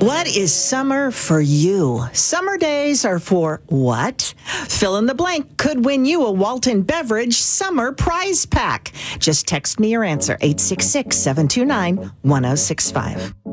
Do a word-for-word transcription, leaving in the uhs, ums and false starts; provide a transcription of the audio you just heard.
What is summer for you? Summer days are for what? Fill in the blank could win you a Walton Beverage Summer Prize Pack. Just text me your answer, eight six six, seven two nine, one zero six five.